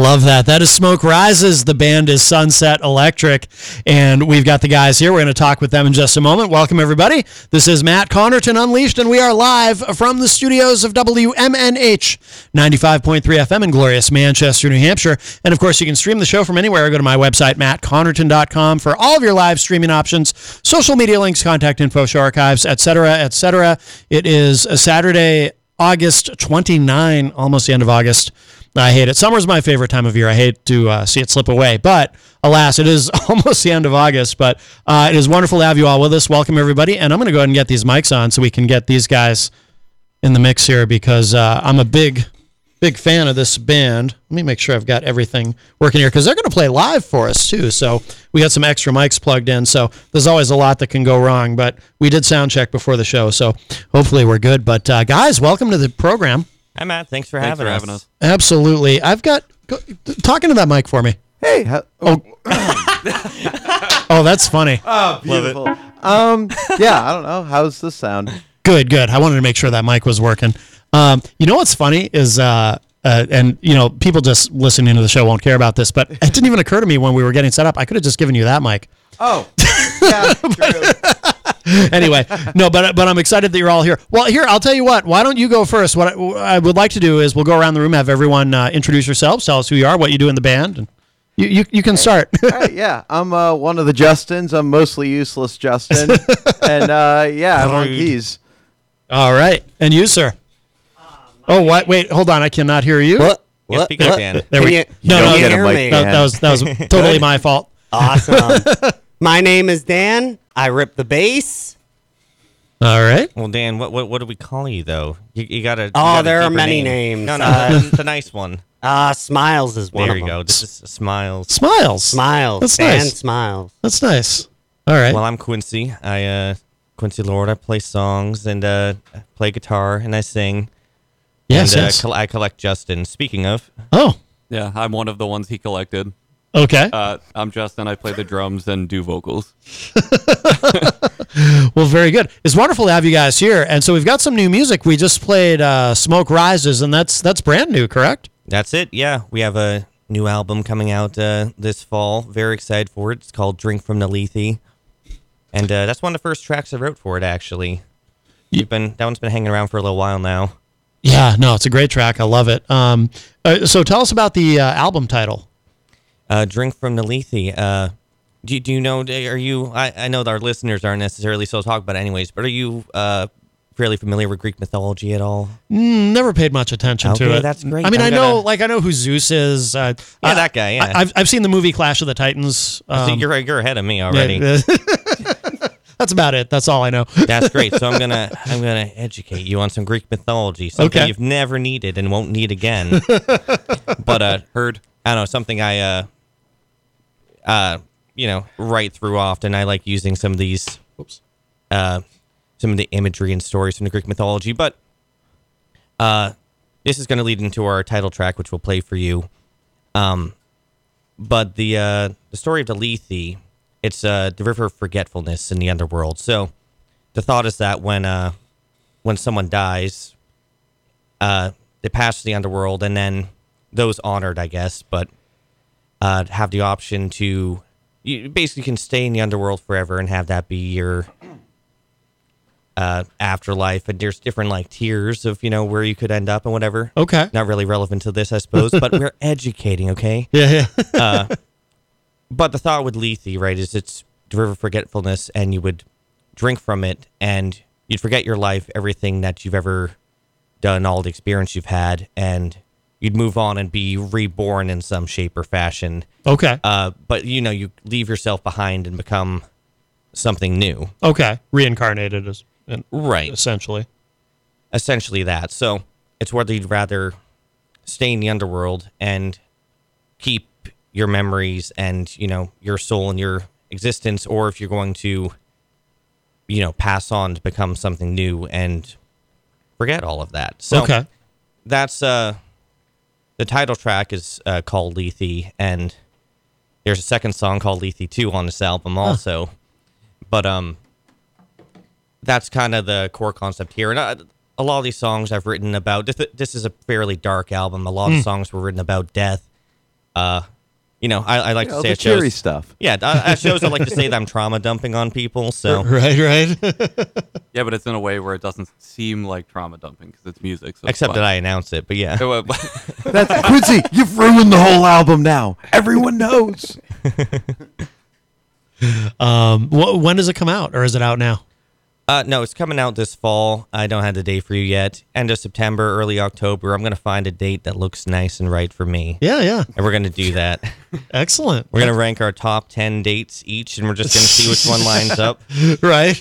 love that. That is Smoke Rises. The band is Sunset Electric, and we've got the guys here. We're going to talk with them in just a moment. Welcome, everybody. This is Matt Connerton Unleashed, and we are live from the studios of WMNH 95.3 FM in glorious Manchester, New Hampshire. And, of course, you can stream the show from anywhere. Go to my website, mattconnerton.com, for all of your live streaming options, social media links, contact info, show archives, etc., etc. It is a Saturday, August 29, almost the end of August. I hate it. Summer's my favorite time of year. I hate to see it slip away. But, alas, it is almost the end of August. But it is wonderful to have you all with us. Welcome, everybody. And I'm going to go ahead and get these mics on so we can get these guys in the mix here because I'm a big fan of this band. Let me make sure I've got everything working here because they're going to play live for us, too. So we got some extra mics plugged in. So there's always a lot that can go wrong. But we did sound check before the show. So hopefully we're good. But, guys, welcome to the program. Hi, Matt. Thanks for having us. Absolutely. I've got... Talking to that mic for me. Hey. Oh, that's funny. Oh, beautiful. Yeah, I don't know. How's this sound? Good. I wanted to make sure that mic was working. You know what's funny is... and, you know, people just listening to the show won't care about this, but it didn't even occur to me when we were getting set up. I could have just given you that mic. Oh, yeah, true. Anyway, no, but I'm excited that you're all here. Well, here, I'll tell you what. Why don't you go first? What I would like to do is we'll go around the room, have everyone introduce yourselves, tell us who you are, what you do in the band, and you can start. All right, yeah, I'm one of the Justins. I'm mostly useless Justin, and I'm on keys. All right, and you, sir? Oh, what? Wait, hold on. I cannot hear you. What? Speak up, Dan. There we go. No, that was totally my fault. Awesome. My name is Dan. I rip the bass. All right. Well, Dan, what do we call you though? You gotta. Oh, there are many names. No, the nice one. Smiles is one of them. There you go. This is Smiles. Smiles. That's Dan nice. Smiles. That's nice. All right. Well, I'm Quincy. Quincy Lord. I play songs and I play guitar and I sing. Yes. I collect Justin. Speaking of. Oh. Yeah, I'm one of the ones he collected. Okay. I'm Justin. I play the drums and do vocals. Well, very good. It's wonderful to have you guys here. And so we've got some new music. We just played Smoke Rises, and that's brand new, correct? That's it. Yeah, we have a new album coming out this fall. Very excited for it. It's called Drink from the Lethe. And that's one of the first tracks I wrote for it, actually. That one's been hanging around for a little while now. Yeah, no, it's a great track. I love it. So tell us about the album title. Drink from the Lethe. Do you know, are you, I know that our listeners aren't necessarily so talk about it anyways, but are you fairly familiar with Greek mythology at all? Never paid much attention to it. That's great. I mean, I know who Zeus is. That guy, yeah. I've seen the movie Clash of the Titans. So you're ahead of me already. Yeah, that's about it. That's all I know. That's great. So I'm gonna educate you on some Greek mythology, something you've never needed and won't need again. But heard, I don't know, something I write through often. I like using some of these, some of the imagery and stories from the Greek mythology. But this is going to lead into our title track, which we'll play for you. But the story of the Lethe, it's the river of forgetfulness in the underworld. So the thought is that when someone dies, they pass to the underworld, and then those honored, I guess, but have the option to, you basically can stay in the underworld forever and have that be your afterlife. And there's different tiers of where you could end up and whatever. Okay. Not really relevant to this, I suppose, but we're educating, okay? Yeah. But the thought with Lethe, right, is it's the river of forgetfulness, and you would drink from it, and you'd forget your life, everything that you've ever done, all the experience you've had, and you'd move on and be reborn in some shape or fashion. Okay. But, you leave yourself behind and become something new. Okay. Reincarnated, right. Essentially. Essentially that. So it's whether you'd rather stay in the underworld and keep your memories and, your soul and your existence, or if you're going to, pass on to become something new and forget all of that. So okay. That's the title track is called Lethe, and there's a second song called Lethe 2 on this album also. But that's kind of the core concept here. And a lot of these songs I've written about, this is a fairly dark album. A lot of songs were written about death I like to say the at shows, cheery stuff. yeah, at shows I like to say that I'm trauma dumping on people. So Right. Yeah, but it's in a way where it doesn't seem like trauma dumping because it's music. So except that I announce it, but yeah. That's Quincy. You've ruined the whole album now. Everyone knows. When does it come out, or is it out now? No, it's coming out this fall. I don't have the date for you yet. End of September, early October. I'm going to find a date that looks nice and right for me. Yeah. And we're going to do that. Excellent. We're going to rank our top 10 dates each, and we're just going to see which one lines up. Right.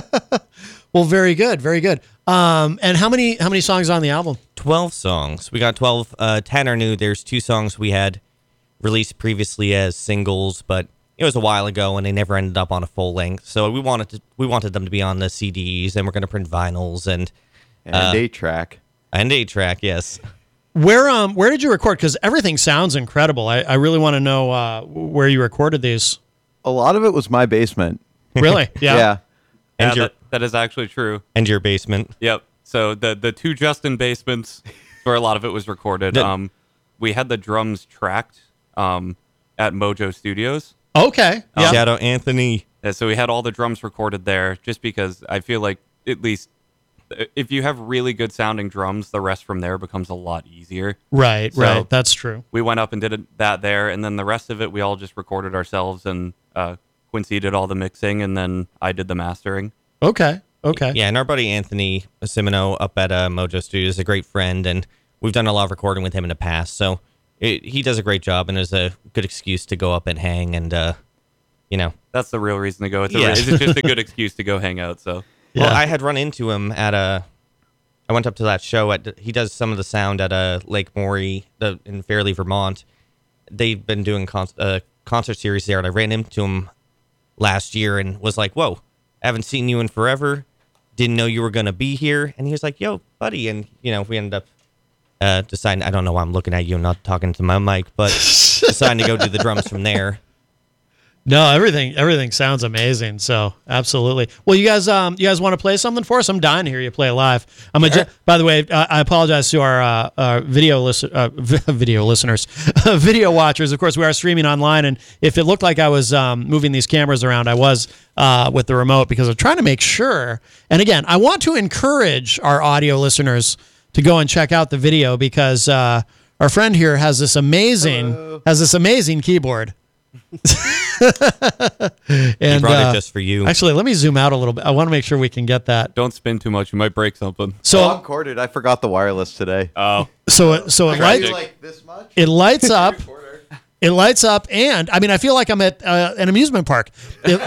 Well, very good. Very good. And how many songs are on the album? 12 songs. We got 12. 10 are new. There's 2 songs we had released previously as singles, but it was a while ago, and they never ended up on a full length. So we wanted them to be on the CDs, and we're going to print vinyls and And a 8-track. an 8-track. Yes. Where did you record? Because everything sounds incredible. I really want to know where you recorded these. A lot of it was my basement. Really? Yeah. And Yeah, your that is actually true. and your basement. Yep. So the 2 Justin basements where a lot of it was recorded. We had the drums tracked at Mojo Studios. Okay. Yeah. Shout out Anthony. So we had all the drums recorded there just because I feel like at least if you have really good sounding drums, the rest from there becomes a lot easier. Right. So- Right. That's true. We went up and did that there, and then the rest of it we all just recorded ourselves, and Quincy did all the mixing, and then I did the mastering. Okay. Yeah, and our buddy Anthony Simino up at Mojo Studios is a great friend, and we've done a lot of recording with him in the past. So he does a great job, and is a good excuse to go up and hang, and That's the real reason to go. It's Yeah. just a good excuse to go hang out. So Well, I had run into him at I went up to that show he does some of the sound at Lake Maury in Fairleigh, Vermont. They've been doing concert series there, and I ran into him last year and was like, "Whoa, haven't seen you in forever. Didn't know you were gonna be here." And he was like, "Yo, buddy," and we ended up deciding. I don't know why I'm looking at you and not talking to my mic, but deciding to go do the drums from there. No, everything sounds amazing. So absolutely. Well, you guys want to play something for us? I'm dying to hear you play live. By the way, I apologize to our video listeners, video watchers. Of course, we are streaming online, and if it looked like I was moving these cameras around, I was with the remote because I'm trying to make sure. And again, I want to encourage our audio listeners to go and check out the video because our friend here has this amazing keyboard. And He brought it just for you. Actually, let me zoom out a little bit. I want to make sure we can get that. don't spin too much; you might break something. So I'm corded. I forgot the wireless today. Oh, Like this much? it lights up. It lights up, and I mean, I feel like I'm at an amusement park. It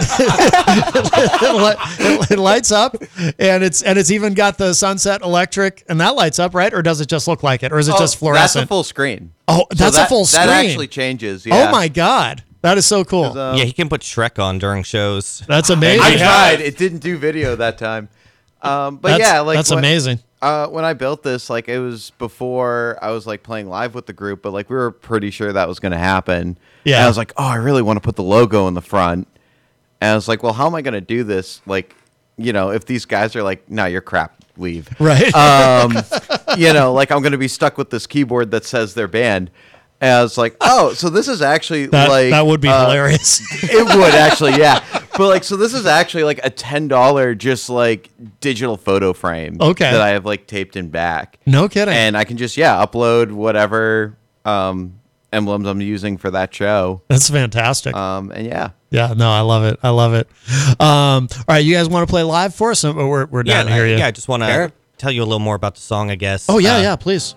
lights up, and it's even got the sunset electric, and that lights up, right? Or does it just look like it, or is it just fluorescent? That's a full screen. Oh, that's a full screen. That actually changes. Yeah. Oh my God, that is so cool. Yeah, he can put Shrek on during shows. That's amazing. I tried. It didn't do video that time. But that's amazing. When I built this, like it was before I was like playing live with the group, but like we were pretty sure that was going to happen. Yeah. And I was like, oh, I really want to put the logo in the front. And I was like, well, how am I going to do this? Like, if these guys are like, no, you're crap, leave. Right. Like I'm going to be stuck with this keyboard that says their band. And I was like, oh, so this is actually that would be hilarious. It would actually, yeah. But like, so this is actually like a $10 just like digital photo frame. Okay. That I have like taped in back. No kidding. And I can just upload whatever emblems I'm using for that show. That's fantastic. And yeah. Yeah, no, I love it. All right, you guys want to play live for us? We're down to hear you. Yeah, I just want to tell you a little more about the song, I guess. Oh yeah, please.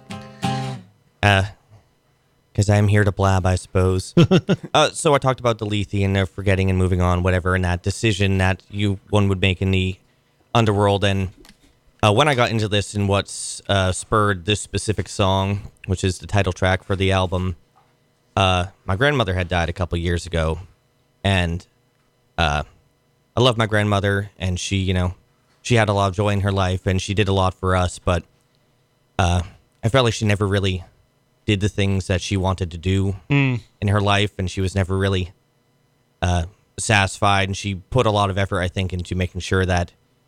Because I'm here to blab, I suppose. So I talked about Delethi and forgetting and moving on, whatever, and that decision that one would make in the underworld. And when I got into this and what's spurred this specific song, which is the title track for the album, my grandmother had died a couple years ago. And I love my grandmother, and she had a lot of joy in her life, and she did a lot for us. But I felt like she never really did the things that she wanted to do in her life, and she was never really satisfied. And she put a lot of effort, I think, into making sure that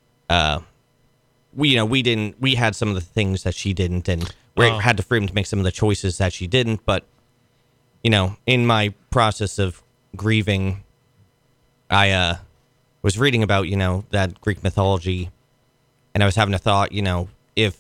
we had some of the things that she didn't, and we had the freedom to make some of the choices that she didn't. But in my process of grieving, I was reading about, that Greek mythology, and I was having a thought, if,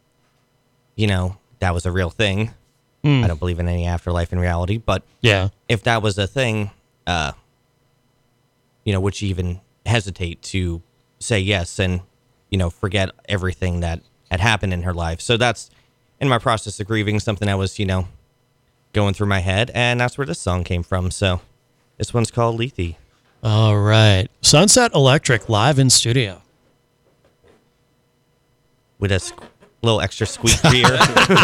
that was a real thing. I don't believe in any afterlife in reality, but Yeah. if that was a thing, would you even hesitate to say yes and, forget everything that had happened in her life? So that's, in my process of grieving, something I was, going through my head, and that's where this song came from. So this one's called Lethe. All right. Sunset Electric live in studio. With a little extra squeak here.